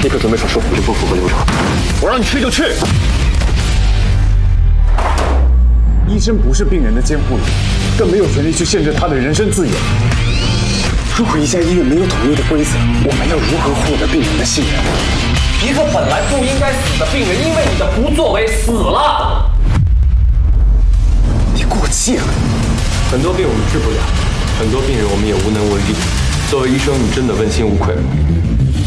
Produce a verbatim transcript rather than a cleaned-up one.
立刻准备手术，这不符合流程。我让你去就去。 医生不是病人的监护人，更没有权利去限制他的人身自由。如果一家医院没有统一的规则，我们要如何获得病人的信任？ 一个本来不应该死的病人，因为你的不作为死了。 你过气了。 很多病我们治不了，很多病人我们也无能为力。作为医生，你真的问心无愧吗？